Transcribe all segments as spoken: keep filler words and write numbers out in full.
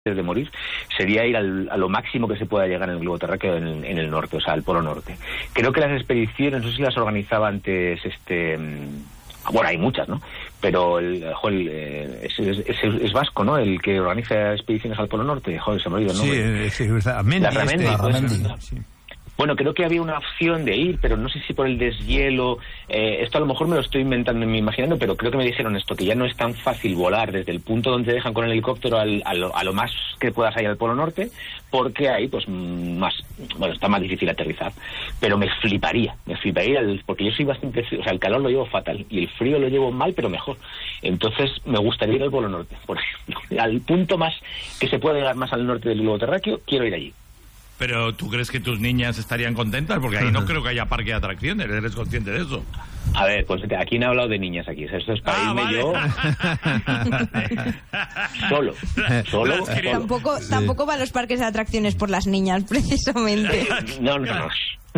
de morir, sería ir al, a lo máximo que se pueda llegar en el globo terráqueo en, en el norte, o sea, al polo norte. Creo que las expediciones, no sé si las organizaba antes, este... bueno, hay muchas, ¿no? Pero el, joder, es, es, es, es vasco, ¿no? El que organiza expediciones al polo norte. Joder, se me olvidó, ¿no? Sí, es, es, Amendi, la Ramendi, este, pues, Ramendi, sí. Bueno, creo que había una opción de ir, pero no sé si por el deshielo. Eh, esto a lo mejor me lo estoy inventando, me imaginando, pero creo que me dijeron esto, que ya no es tan fácil volar desde el punto donde te dejan con el helicóptero al, a, lo, a lo más que puedas ir al Polo Norte, porque ahí, pues, más, bueno, está más difícil aterrizar. Pero me fliparía, me fliparía, el, porque yo soy bastante frío, o sea, el calor lo llevo fatal, y el frío lo llevo mal, pero mejor. Entonces, me gustaría ir al Polo Norte, por ejemplo. Al punto más que se puede llegar más al norte del globo terráqueo, quiero ir allí. Pero ¿tú crees que tus niñas estarían contentas? Porque ahí no creo que haya parque de atracciones, ¿eres consciente de eso? A ver, pues aquí no he hablado de niñas aquí, esto es para ah, irme vale. yo solo, solo. solo. Tampoco, sí. tampoco va a los parques de atracciones por las niñas, precisamente. No, no, no.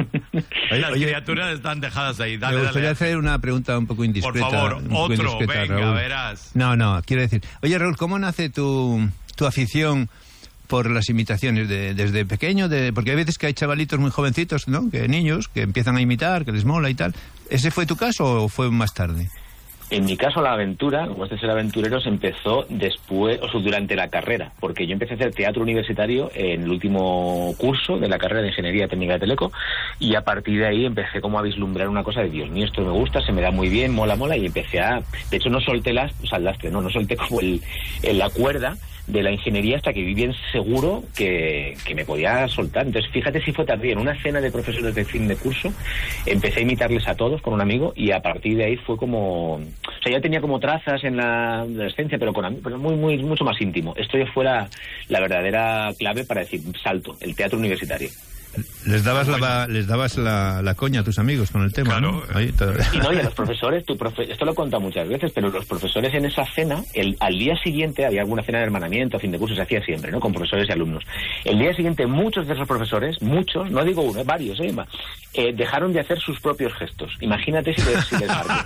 Las oye, criaturas están dejadas ahí. Dale, me gustaría dale. hacer una pregunta un poco indiscreta. Por favor, otro, indiscreta, venga, Raúl. verás. No, no, quiero decir... Oye, Raúl, ¿cómo nace tu, tu afición por las imitaciones de, desde pequeño? De, porque hay veces que hay chavalitos muy jovencitos, ¿no? Que niños que empiezan a imitar, que les mola y tal. ¿Ese fue tu caso o fue más tarde? En mi caso, la aventura, como este ser aventurero, se empezó después, o sea, durante la carrera, porque yo empecé a hacer teatro universitario en el último curso de la carrera de Ingeniería Técnica de Teleco, y a partir de ahí empecé como a vislumbrar una cosa de, Dios mío, esto me gusta, se me da muy bien, mola, mola, y empecé a... De hecho, no solté las, o sea, el lastre, no, no solté como el, el, la cuerda de la ingeniería hasta que vi bien seguro que, que me podía soltar. Entonces, fíjate si fue tardío. En una cena de profesores de fin de curso, empecé a imitarles a todos con un amigo, y a partir de ahí fue como... O sea, ya tenía como trazas en la adolescencia, pero con pero muy, muy, mucho más íntimo. Esto ya fue la, la verdadera clave para decir, salto, el teatro universitario. Les dabas la les dabas la, la coña a tus amigos con el tema, claro. ¿no? Ahí, todo... Y no, y a los profesores, tu profe, esto lo he contado muchas veces, pero los profesores en esa cena, el, al día siguiente había alguna cena de hermanamiento, a fin de curso, se hacía siempre, ¿no? Con profesores y alumnos. El día siguiente, muchos de esos profesores, muchos, no digo uno, varios, ¿eh? eh dejaron de hacer sus propios gestos. Imagínate si les, si les marqué.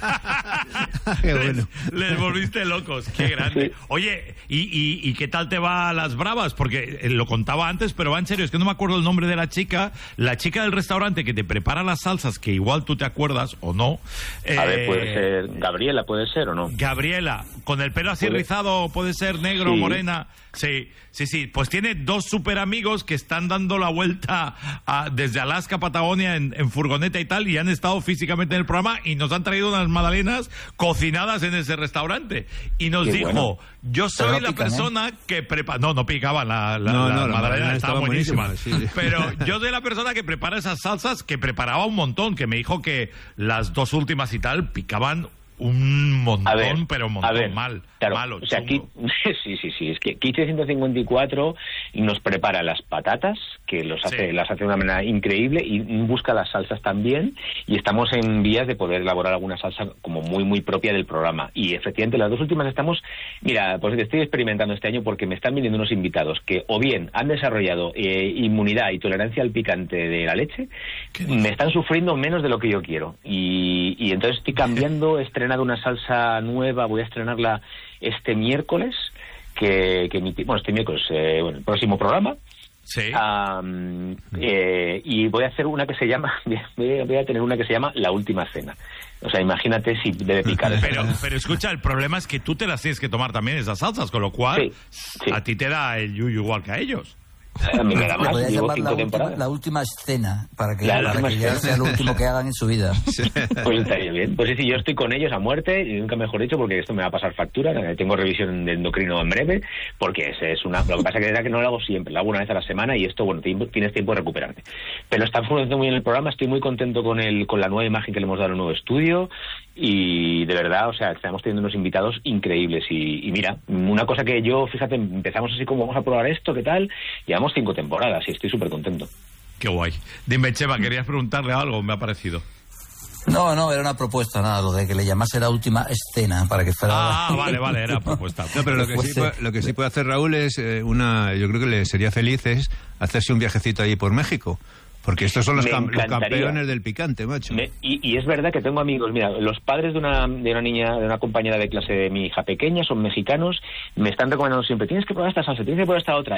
Qué bueno. Les, les volviste locos, qué grande. Sí. Oye, ¿y, y, ¿y qué tal te va a las bravas? Porque lo contaba antes, pero va en serio, es que no me acuerdo el nombre de la chica. La chica del restaurante que te prepara las salsas, que igual tú te acuerdas o no. Eh, a ver, puede ser Gabriela, puede ser o no. Gabriela, con el pelo así ¿Puede? rizado, puede ser negro, sí. morena. Sí, sí, sí. Pues tiene dos super amigos que están dando la vuelta a, desde Alaska a Patagonia en, en furgoneta y tal, y han estado físicamente en el programa y nos han traído unas magdalenas cocinadas en ese restaurante. Y nos Qué dijo, bueno. yo soy no la pican, persona ¿eh? que prepara... No, no picaban, la, la, no, la, no, la magdalena estaba buenísima. buenísima sí. Pero yo soy la persona que prepara esas salsas, que preparaba un montón, que me dijo que las dos últimas y tal picaban un montón, ver, pero un montón ver, mal, claro, malo, o sea, aquí, sí, sí, sí, es que Quiche ciento cincuenta y cuatro nos prepara las patatas, que los hace, sí. las hace de una manera increíble, y busca las salsas también, y estamos en vías de poder elaborar alguna salsa como muy, muy propia del programa. Y efectivamente, las dos últimas estamos, mira, pues estoy experimentando este año porque me están viniendo unos invitados que o bien han desarrollado eh, inmunidad y tolerancia al picante de la leche, me están sufriendo menos de lo que yo quiero. Y, y entonces estoy cambiando, estrenando una salsa nueva, voy a estrenarla este miércoles, que, que bueno, este miércoles, eh, bueno, el próximo programa. Sí. Um, eh, y voy a hacer una que se llama, voy a tener una que se llama La Última Cena. O sea, imagínate si debe picar. Pero, pero escucha, el problema es que tú te las tienes que tomar también esas salsas, con lo cual sí, sí. a ti te da el yuyu igual que a ellos. A mí me da más, podría llevo llamar cinco la temporadas. última, la última escena, para que, la para que ya sea lo último que hagan en su vida. Pues estaría bien. Pues sí, sí, yo estoy con ellos a muerte, y nunca mejor dicho, porque esto me va a pasar factura. Tengo revisión de endocrino en breve, porque es, es una... Lo que pasa que es que no lo hago siempre, lo hago una vez a la semana, y esto, bueno, tienes tiempo de recuperarte. Pero está funcionando muy bien el programa, estoy muy contento con el con la nueva imagen que le hemos dado al nuevo estudio, y de verdad, o sea, estamos teniendo unos invitados increíbles. Y, y mira, una cosa que yo, fíjate, empezamos así como vamos a probar esto, ¿qué tal? Llevamos cinco temporadas y estoy súper contento. Qué guay. Dime, Chema, querías preguntarle algo, me ha parecido. No, no, era una propuesta, nada, lo de que le llamase La Última Escena, para que fuera... Ah, vale, vale, era propuesta. No, pero lo que, sí puede, lo que sí puede hacer Raúl es eh, una... Yo creo que le sería feliz es hacerse un viajecito ahí por México. Porque estos son los, Me cam los encantaría. campeones del picante, macho. Me- y, y es verdad que tengo amigos, mira, los padres de una, de una niña, de una compañera de clase de mi hija pequeña, son mexicanos, me están recomendando siempre, tienes que probar esta salsa, tienes que probar esta otra.